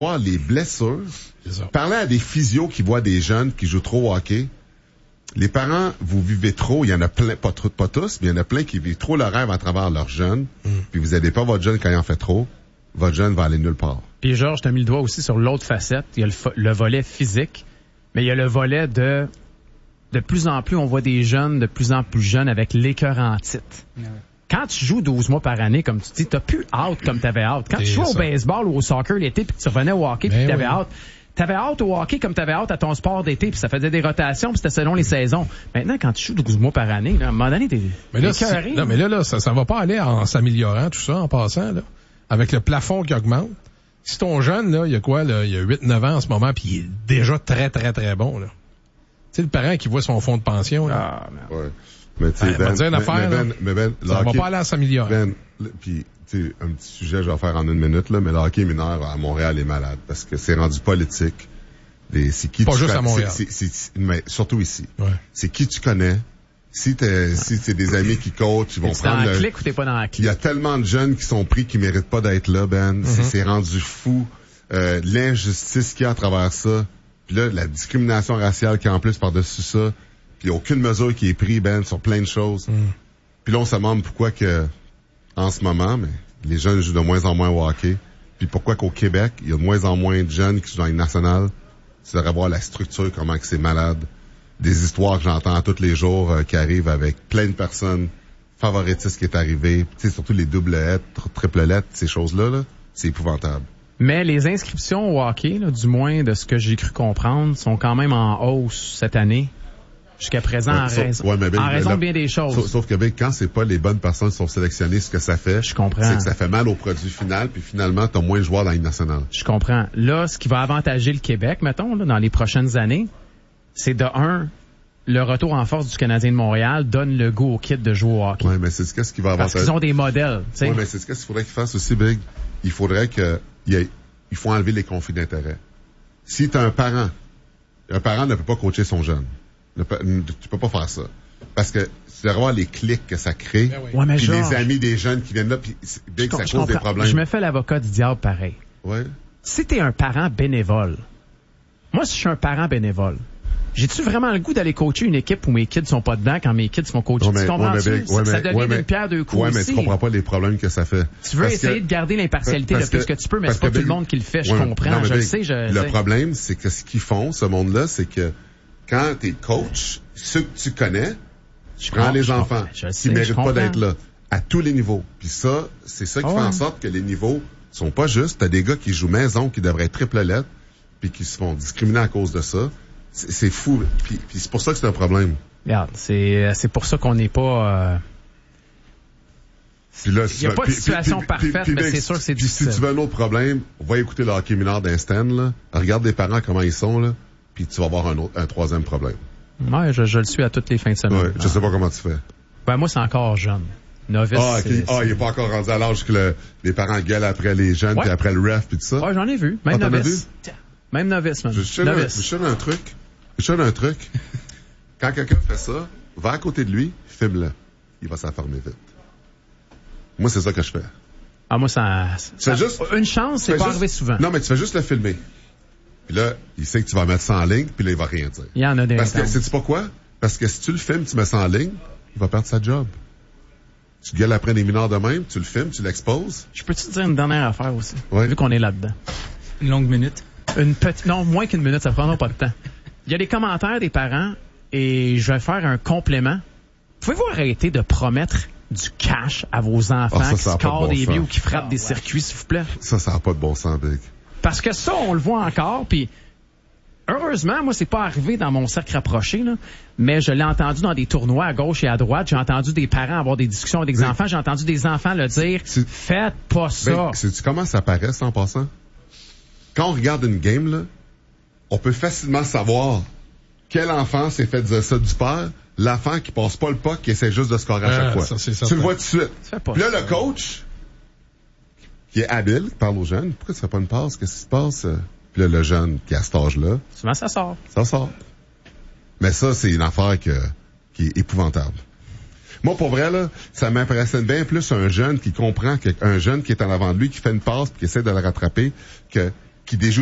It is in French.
voir les blessures. Parler à des physios qui voient des jeunes qui jouent trop au hockey. Les parents, vous vivez trop. Il y en a plein, pas tous, mais il y en a plein qui vivent trop le rêve à travers leurs jeunes. Puis vous aidez pas votre jeune quand il en fait trop. Votre jeune va aller nulle part. Puis Georges, t'as mis le doigt aussi sur l'autre facette. Il y a le volet physique, mais il y a le volet de plus en plus, on voit des jeunes de plus en plus jeunes avec l'écœur en titre. Quand tu joues 12 mois par année, comme tu dis, t'as plus hâte comme t'avais hâte. Quand tu jouais au baseball ou au soccer l'été, puis tu revenais au hockey, puis t'avais hâte. T'avais hâte au hockey comme t'avais hâte à ton sport d'été, puis ça faisait des rotations, puis c'était selon les saisons. Maintenant, quand tu joues 12 mois par année, là, à un moment donné, t'es écœuré. Non, mais là, ça va pas aller en s'améliorant, tout ça, en passant, là. Avec le plafond qui augmente. Si ton jeune, là, il y a quoi, là, il y a 8-9 ans en ce moment, puis il est déjà très, très, très bon, là. Tu sais, le parent qui voit son fonds de pension, là. Ah, ouais. Mais tu sais, Ben, ça va pas aller en s'améliorant. Ben, puis, tu sais, un petit sujet, je vais faire en 1 minute, là, mais le hockey mineur à Montréal est malade parce que c'est rendu politique. C'est qui pas juste à Montréal. Mais surtout ici. Ouais. C'est qui tu connais. Si c'est des amis qui coachent, ils vont prendre dans la clique ou t'es pas dans la clique? Il y a tellement de jeunes qui sont pris qui méritent pas d'être là, Ben. C'est rendu fou. L'injustice qu'il y a à travers ça. Puis là, la discrimination raciale qui est en plus par-dessus ça. Puis il n'y a aucune mesure qui est prise, Ben, sur plein de choses. Puis là, on se demande pourquoi que, en ce moment, mais les jeunes jouent de moins en moins au hockey. Puis pourquoi qu'au Québec, il y a de moins en moins de jeunes qui jouent dans les nationales. Tu devrais voir la structure, comment que c'est malade. Des histoires que j'entends tous les jours qui arrivent avec plein de personnes favoritistes qui est arrivé. Tu sais, surtout les double lettres, triple lettres, ces choses-là, là, c'est épouvantable. Mais les inscriptions au hockey, là, du moins de ce que j'ai cru comprendre, sont quand même en hausse cette année. Jusqu'à présent, en raison de bien des choses. Sauf que quand c'est pas les bonnes personnes qui sont sélectionnées, ce que ça fait, je comprends, c'est que ça fait mal au produit final, puis finalement, t'as moins de joueurs dans la Ligue nationale. Je comprends. Là, ce qui va avantager le Québec, mettons, là, dans les prochaines années, c'est de le retour en force du Canadien de Montréal donne le goût aux kids de jouer au hockey. Ouais, mais c'est ce qui va avantager. Parce qu'ils ont des modèles, tu sais. Ouais, mais c'est ce qu'il faudrait qu'ils fassent aussi, Big. Il faudrait il faut enlever les conflits d'intérêts. Si t'as un parent ne peut pas coacher son jeune. Tu peux pas faire ça. Parce que tu vas voir les clics que ça crée. Puis les amis des jeunes qui viennent là, puis Big, ça cause des problèmes. Je me fais l'avocat du diable pareil. Ouais. Si t'es un parent bénévole, moi, si je suis un parent bénévole, j'ai-tu vraiment le goût d'aller coacher une équipe où mes kids sont pas dedans quand mes kids sont coachés? Tu comprends-tu? Ça devient une pierre deux coups aussi. Mais tu comprends pas les problèmes que ça fait. Tu veux essayer de garder l'impartialité le plus que tu peux, mais c'est pas tout le monde qui le fait, je comprends, je le sais. Le problème, c'est que ce qu'ils font, ce monde-là, c'est que quand t'es coach, ceux que tu connais, tu prends les enfants qui méritent pas d'être là, à tous les niveaux. Puis ça, c'est ça qui fait en sorte que les niveaux sont pas justes. T'as des gars qui jouent maison, qui devraient être triple lettres, puis qui se font discriminer à cause de ça. C'est fou. Puis c'est pour ça que c'est un problème. Regarde, c'est pour ça qu'on n'est pas... Il n'y a pas de situation parfaite, mais c'est sûr que c'est difficile. Si tu veux un autre problème, va écouter le hockey mineur d'Instan, là. Regarde les parents comment ils sont, là. Puis tu vas avoir un troisième problème. Ouais, je le suis à toutes les fins de semaine. Ouais, je sais pas comment tu fais. Ben, moi, c'est encore jeune. Novice. Il est pas encore rendu à l'âge que les parents gueulent après les jeunes, puis après le ref, puis tout ça. Ouais, j'en ai vu. Même novice. Même novice, man. Je te donne un truc. Quand quelqu'un fait ça, va à côté de lui, filme-le. Il va s'affarmer vite. Moi, c'est ça que je fais. Ah, moi, une chance, c'est pas arrivé souvent. Non, mais tu fais juste le filmer. Puis là, il sait que tu vas mettre ça en ligne, puis là, il va rien dire. Il y en a des Parce que, sais-tu pas quoi? Parce que si tu le filmes, tu mets ça en ligne, il va perdre sa job. Tu gueules après des mineurs de même, tu le filmes, tu l'exposes. Je peux-tu te dire une dernière affaire aussi? Ouais. Vu qu'on est là-dedans. Une longue minute? Non, moins qu'une minute, ça prendra pas de temps. Il y a des commentaires des parents, et je vais faire un complément. Pouvez-vous arrêter de promettre du cash à vos enfants qui scorent des buts ou qui frappent des circuits, s'il vous plaît? Ça n'a pas de bon sens, Big. Parce que ça, on le voit encore, puis heureusement, moi, c'est pas arrivé dans mon cercle rapproché, là, mais je l'ai entendu dans des tournois à gauche et à droite. J'ai entendu des parents avoir des discussions avec des enfants. J'ai entendu des enfants le dire. Faites pas ça. Sais-tu comment ça paraît, ça, en passant? Quand on regarde une game, là, on peut facilement savoir quel enfant s'est fait dire ça du père, l'enfant qui passe pas le puck, qui essaie juste de scorer à chaque fois. Tu le vois tout de suite. Puis là, le coach, qui est habile, qui parle aux jeunes, pourquoi tu fais pas une passe? Qu'est-ce qui se passe? Puis là, le jeune qui est à cet âge-là. Souvent, ça sort. Ça sort. Mais ça, c'est une affaire qui est épouvantable. Moi, pour vrai, là, ça m'impressionne bien plus un jeune qui comprend qu'un jeune qui est en avant de lui, qui fait une passe puis qui essaie de le rattraper, que qui déjoue